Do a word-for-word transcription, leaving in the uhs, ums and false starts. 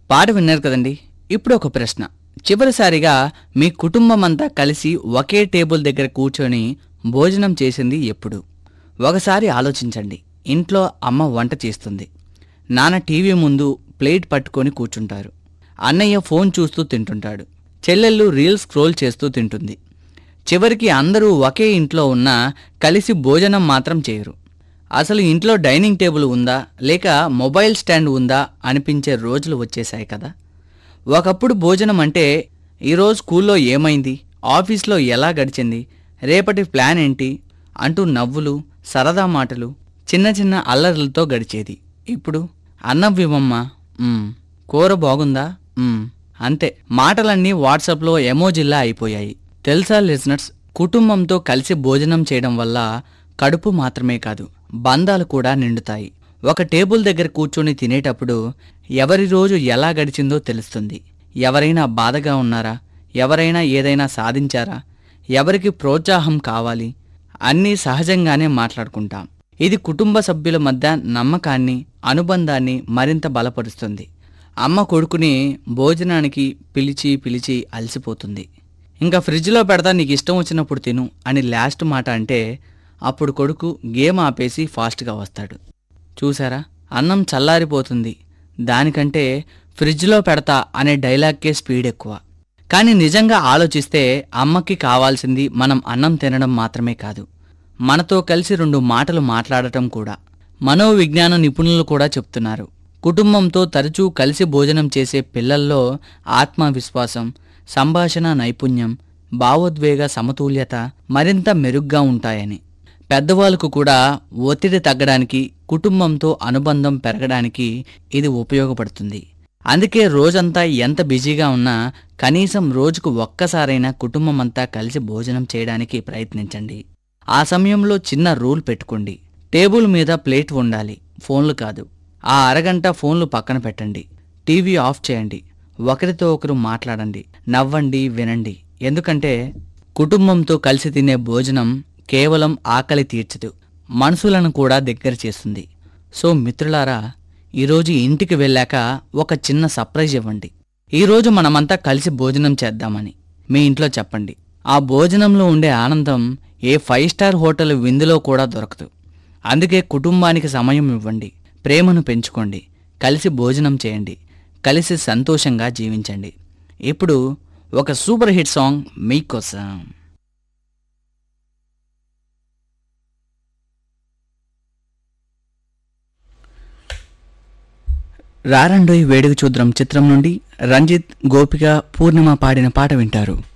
పాట విన్నారు కదండి. ఇప్పుడు ఒక ప్రశ్న. చివరిసారిగా మీ కుటుంబమంతా కలిసి ఒకే టేబుల్ దగ్గర కూర్చొని భోజనం చేసింది ఎప్పుడు? ఒకసారి ఆలోచించండి. ఇంట్లో అమ్మ వంట చేస్తుంది, నాన్న టీవీ ముందు ప్లేట్ పట్టుకొని కూర్చుంటారు, అన్నయ్య ఫోన్ చూస్తూ తింటుంటాడు, చెల్లెళ్ళు రీల్స్ స్క్రోల్ చేస్తూ తింటుంది. చివరికి అందరూ ఒకే ఇంట్లో ఉన్నా కలిసి భోజనం మాత్రం చేయరు. అసలు ఇంట్లో డైనింగ్ టేబుల్ ఉందా లేక మొబైల్ స్టాండ్ ఉందా అనిపించే రోజులు వచ్చేశాయి కదా. ఒకప్పుడు భోజనం అంటే ఈరోజు స్కూల్లో ఏమైంది, ఆఫీస్లో ఎలా గడిచింది, రేపటి ప్లాన్ ఏంటి అంటూ నవ్వులు, సరదా మాటలు, చిన్న చిన్న అల్లర్లతో గడిచేది. ఇప్పుడు అన్నం వివమ్మా, కూర బాగుందా, అంతే. మాటలన్నీ వాట్సాప్లో ఎమోజిల్లా అయిపోయాయి. తెలుసా లిజనర్స్, కుటుంబంతో కలిసి భోజనం చేయడం వల్ల కడుపు మాత్రమే కాదు, బంధాలు కూడా నిండుతాయి. ఒక టేబుల్ దగ్గర కూర్చొని తినేటప్పుడు ఎవరి రోజు ఎలా గడిచిందో తెలుస్తుంది. ఎవరైనా బాధగా ఉన్నారా, ఎవరైనా ఏదైనా సాధించారా, ఎవరికి ప్రోత్సాహం కావాలి, అన్నీ సహజంగానే మాట్లాడుకుంటాం. ఇది కుటుంబ సభ్యుల మధ్య నమ్మకాన్ని, అనుబంధాన్ని మరింత బలపరుస్తుంది. అమ్మ కొడుకుని భోజనానికి పిలిచి పిలిచి అలసిపోతుంది. ఇంకా ఫ్రిడ్జ్లో పెడతా, నీకు ఇష్టం వచ్చినప్పుడు తిను అని లాస్ట్ మాట అంటే అప్పుడు కొడుకు గేమ్ ఆపేసి ఫాస్ట్గా వస్తాడు. చూసారా, అన్నం చల్లారిపోతుంది, దానికంటే ఫ్రిడ్జ్లో పెడతా అనే డైలాగ్కే స్పీడ్ ఎక్కువ. కానీ నిజంగా ఆలోచిస్తే అమ్మకి కావాల్సింది మనం అన్నం తినడం మాత్రమే కాదు, మనతో కలిసి రెండు మాటలు మాట్లాడటం కూడా. మనోవిజ్ఞాన నిపుణులు కూడా చెప్తున్నారు, కుటుంబంతో తరచూ కలిసి భోజనం చేసే పిల్లల్లో ఆత్మవిశ్వాసం, సంభాషణ నైపుణ్యం, భావోద్వేగ సమతుల్యత మరింత మెరుగ్గా ఉంటాయని. పెద్దవాళ్లకు కూడా ఒత్తిడి తగ్గడానికి, కుటుంబంతో అనుబంధం పెరగడానికి ఇది ఉపయోగపడుతుంది. అందుకే రోజంతా ఎంత బిజీగా ఉన్నా కనీసం రోజుకు ఒక్కసారైనా కుటుంబమంతా కలిసి భోజనం చేయడానికి ప్రయత్నించండి. ఆ సమయంలో చిన్న రూల్ పెట్టుకోండి. టేబుల్ మీద ప్లేట్ ఉండాలి, ఫోన్లు కాదు. ఆ అరగంట ఫోన్లు పక్కన పెట్టండి, టీవీ ఆఫ్ చేయండి, ఒకరితో ఒకరు మాట్లాడండి, నవ్వండి, వినండి. ఎందుకంటే కుటుంబంతో కలిసి తినే భోజనం కేవలం ఆకలి తీర్చదు, మనసులను కూడా దగ్గర చేస్తుంది. సో మిత్రులారా, ఈరోజు ఇంటికి వెళ్ళాక ఒక చిన్న సర్ప్రైజ్ ఇవ్వండి. ఈరోజు మనమంతా కలిసి భోజనం చేద్దామని మీ ఇంట్లో చెప్పండి. ఆ భోజనంలో ఉండే ఆనందం ఏ ఫైవ్ స్టార్ హోటల్ విందులో కూడా దొరకదు. అందుకే కుటుంబానికి సమయం ఇవ్వండి, ప్రేమను పెంచుకోండి, కలిసి భోజనం చేయండి, కలిసి సంతోషంగా జీవించండి. ఇప్పుడు ఒక సూపర్ హిట్ సాంగ్ మీకోసం. రారండోయ్ వేడుక చూద్దాం చిత్రం నుండి రంజిత్, గోపిక, పూర్ణిమ పాడిన పాట వింటారు.